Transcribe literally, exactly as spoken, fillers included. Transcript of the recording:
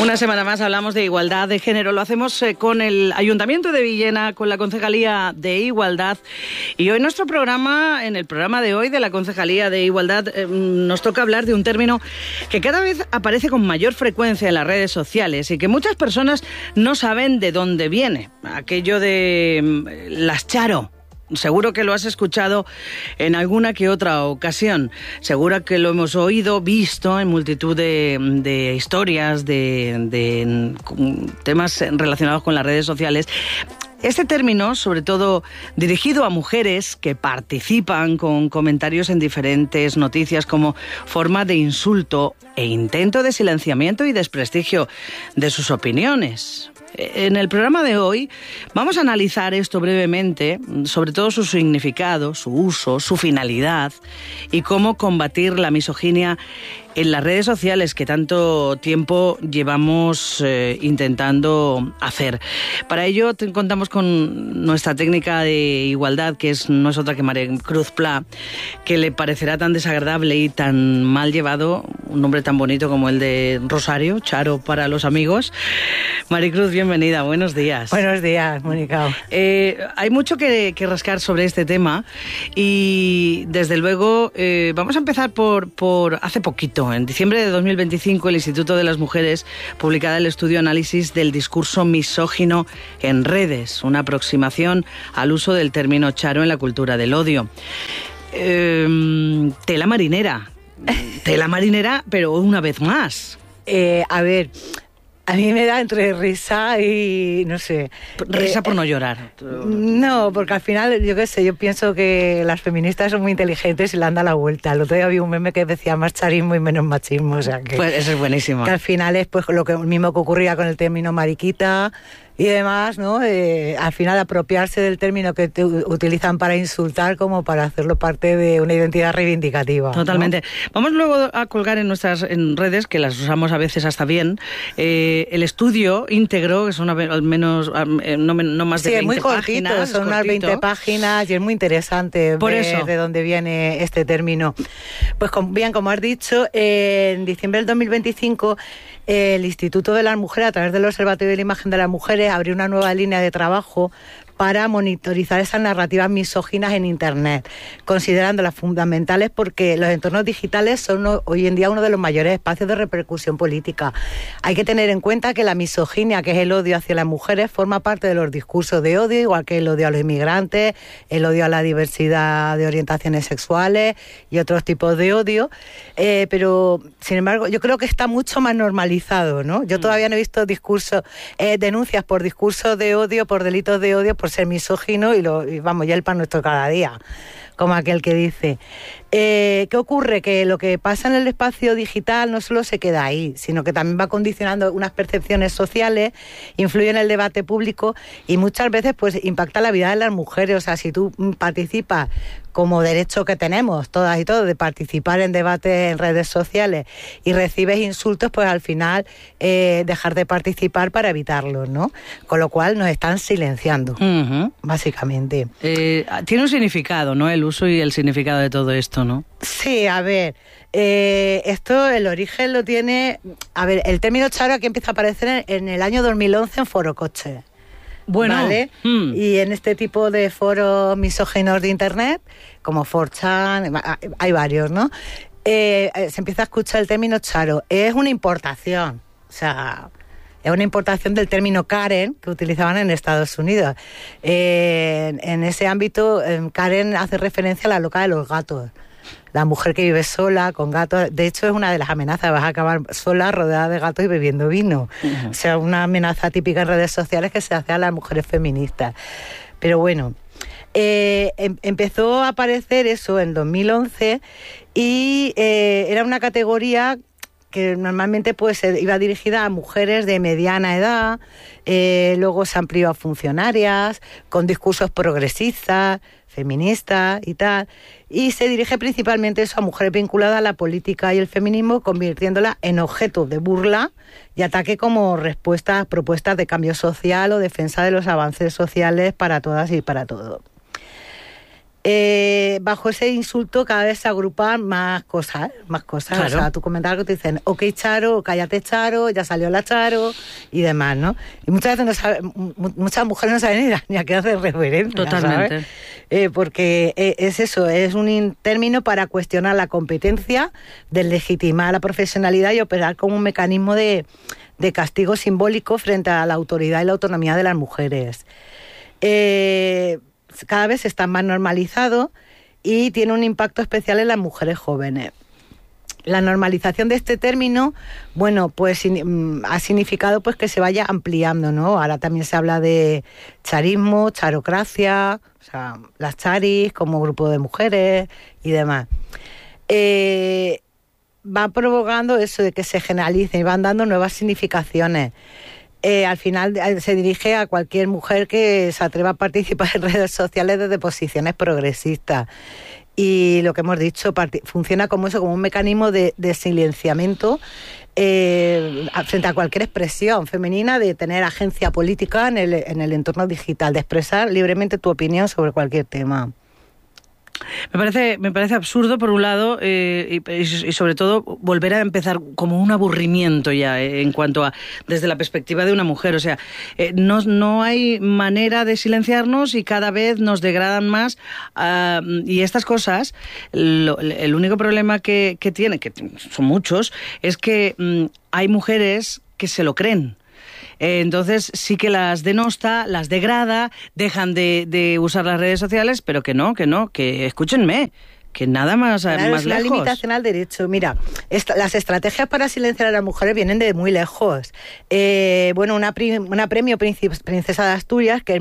Una semana más hablamos de igualdad de género. Lo hacemos eh, con el Ayuntamiento de Villena, con la Concejalía de Igualdad. Y hoy nuestro programa, en el programa de hoy de la Concejalía de Igualdad, eh, nos toca hablar de un término que cada vez aparece con mayor frecuencia en las redes sociales y que muchas personas no saben de dónde viene. Aquello de eh, las charo. Seguro que lo has escuchado en alguna que otra ocasión. Seguro que lo hemos oído, visto en multitud de, de historias, de, de temas relacionados con las redes sociales. Este término, sobre todo dirigido a mujeres que participan con comentarios en diferentes noticias como forma de insulto e intento de silenciamiento y desprestigio de sus opiniones. En el programa de hoy vamos a analizar esto brevemente, sobre todo su significado, su uso, su finalidad y cómo combatir la misoginia en las redes sociales que tanto tiempo llevamos eh, intentando hacer. Para ello te, contamos con nuestra técnica de igualdad, que es, no es otra que Maricruz Pla, que le parecerá tan desagradable y tan mal llevado un nombre tan bonito como el de Rosario, Charo para los amigos. Maricruz, bienvenida, buenos días. Buenos días, Mónica. Eh, hay mucho que, que rascar sobre este tema y desde luego eh, vamos a empezar por, por hace poquito. En diciembre de dos mil veinticinco, el Instituto de las Mujeres publicaba el estudio Análisis del discurso misógino en redes, una aproximación al uso del término charo en la cultura del odio. Eh, tela marinera, tela marinera, pero una vez más. Eh, a ver... A mí me da entre risa y, no sé... Risa eh, por no llorar. No, porque al final, yo qué sé, yo pienso que las feministas son muy inteligentes y le han dado la vuelta. El otro día había un meme que decía más charismo y menos machismo, o sea que... Pues eso es buenísimo. Que al final es pues lo que, mismo que ocurría con el término mariquita y demás, ¿no? Eh, al final apropiarse del término que te utilizan para insultar como para hacerlo parte de una identidad reivindicativa. Totalmente. ¿No? Vamos luego a colgar en nuestras en redes, que las usamos a veces hasta bien, eh, el estudio íntegro, que son al menos no, no más de sí, veinte es muy cortito, páginas. Son unas veinte páginas y es muy interesante Por ver eso. de dónde viene este término. Pues bien, como has dicho, eh, en diciembre del dos mil veinticinco el Instituto de las Mujeres, a través del Observatorio de la Imagen de las Mujeres, abrió una nueva línea de trabajo para monitorizar esas narrativas misóginas en Internet, considerándolas fundamentales porque los entornos digitales son hoy en día uno de los mayores espacios de repercusión política. Hay que tener en cuenta que la misoginia, que es el odio hacia las mujeres, forma parte de los discursos de odio, igual que el odio a los inmigrantes, el odio a la diversidad de orientaciones sexuales y otros tipos de odio, eh, pero sin embargo yo creo que está mucho más normalizado, ¿no? Yo todavía no he visto discursos, eh, denuncias por discursos de odio, por delitos de odio, por ser misógino y, lo, y vamos, ya el pan nuestro cada día, como aquel que dice. Eh, ¿Qué ocurre? Que lo que pasa en el espacio digital no solo se queda ahí, sino que también va condicionando unas percepciones sociales, influye en el debate público y muchas veces pues impacta la vida de las mujeres. O sea, si tú participas como derecho que tenemos todas y todos de participar en debates en redes sociales y recibes insultos, pues al final eh, dejar de participar para evitarlos, ¿no? Con lo cual nos están silenciando, uh-huh. básicamente. Eh, tiene un significado, ¿no? El uso y el significado de todo esto, ¿no? Sí, a ver, eh, esto, el origen lo tiene... A ver, el término charo aquí empieza a aparecer en, en el año dos mil once en Foro Coche. Bueno, ¿vale? Hmm. Y en este tipo de foros misóginos de Internet, como cuatro chan, hay varios, ¿no? Eh, se empieza a escuchar el término charo. Es una importación, o sea... Es una importación del término Karen que utilizaban en Estados Unidos. Eh, en, en ese ámbito, eh, Karen hace referencia a la loca de los gatos. La mujer que vive sola, con gatos. De hecho, es una de las amenazas. Vas a acabar sola, rodeada de gatos y bebiendo vino. Uh-huh. O sea, una amenaza típica en redes sociales que se hace a las mujeres feministas. Pero bueno, eh, em, empezó a aparecer eso en dos mil once y eh, era una categoría que normalmente pues iba dirigida a mujeres de mediana edad, eh, luego se amplió a funcionarias, con discursos progresistas, feministas y tal, y se dirige principalmente eso a mujeres vinculadas a la política y el feminismo, convirtiéndolas en objeto de burla y ataque como respuesta a propuestas de cambio social o defensa de los avances sociales para todas y para todos. Eh, bajo ese insulto cada vez se agrupan más cosas, más cosas. Claro. O sea, tú comentabas que te dicen, ok Charo, o cállate Charo, ya salió la Charo y demás, ¿no? Y muchas veces no saben, muchas mujeres no saben ni a, ni a qué hacer referencia. Totalmente. Eh, porque es eso, es un término para cuestionar la competencia, deslegitimar la profesionalidad y operar como un mecanismo de, de castigo simbólico frente a la autoridad y la autonomía de las mujeres. Eh... Cada vez está más normalizado y tiene un impacto especial en las mujeres jóvenes. La normalización de este término, bueno, pues ha significado pues que se vaya ampliando, ¿no? Ahora también se habla de charismo, charocracia, o sea, las charis como grupo de mujeres y demás. Eh, va provocando eso de que se generalicen y van dando nuevas significaciones. Eh, al final eh, se dirige a cualquier mujer que se atreva a participar en redes sociales desde posiciones progresistas. Y lo que hemos dicho, part- funciona como eso, como un mecanismo de, de silenciamiento eh, frente a cualquier expresión femenina, de tener agencia política en el, en el entorno digital, de expresar libremente tu opinión sobre cualquier tema. Me parece, me parece absurdo, por un lado, eh, y, y sobre todo volver a empezar como un aburrimiento ya eh, en cuanto a, desde la perspectiva de una mujer. O sea, eh, no, no hay manera de silenciarnos y cada vez nos degradan más. Uh, y estas cosas, lo, el único problema que, que tiene, que son muchos, es que um, hay mujeres que se lo creen. Entonces sí que las denosta, las degrada, dejan de, de usar las redes sociales, pero que no, que no, que escúchenme, que nada más, claro, más es lejos. La limitación al derecho. Mira, esta, las estrategias para silenciar a las mujeres vienen de muy lejos. Eh, bueno, una, pri, una premio Princesa de Asturias, que